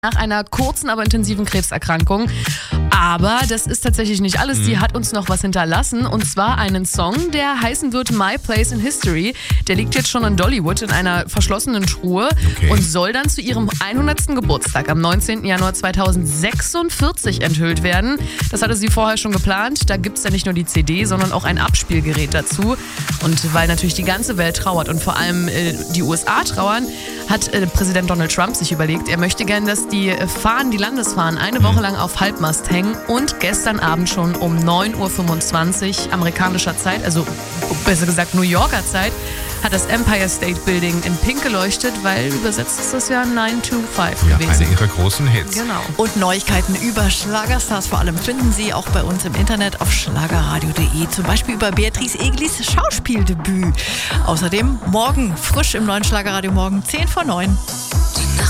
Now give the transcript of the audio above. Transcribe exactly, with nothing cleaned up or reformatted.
nach einer kurzen, aber intensiven Krebserkrankung. Aber das ist tatsächlich nicht alles. Mhm. Die hat uns noch was hinterlassen. Und zwar einen Song, der heißen wird My Place in History. Der liegt jetzt schon in Dollywood in einer verschlossenen Truhe okay. und soll dann zu ihrem hundertsten Geburtstag am neunzehnten Januar zweitausendsechsundvierzig enthüllt werden. Das hatte sie vorher schon geplant. Da gibt es ja nicht nur die C D, sondern auch ein Abspielgerät dazu. Und weil natürlich die ganze Welt trauert und vor allem äh, die U S A trauern, hat äh, Präsident Donald Trump sich überlegt, er möchte gerne, dass die Fahnen, die Landesfahnen, eine Woche lang auf Halbmast hängen. Und gestern Abend schon um neun Uhr fünfundzwanzig amerikanischer Zeit, also besser gesagt New Yorker Zeit, hat das Empire State Building in pink geleuchtet, weil übersetzt ist das ja neun to fünf ja, gewesen. Eine ihrer großen Hits. Genau. Und Neuigkeiten über Schlagerstars vor allem finden Sie auch bei uns im Internet auf schlagerradio punkt de, zum Beispiel über Beatrice Eglis Schauspieldebüt. Außerdem morgen frisch im neuen Schlagerradio Morgen zehn vor neun.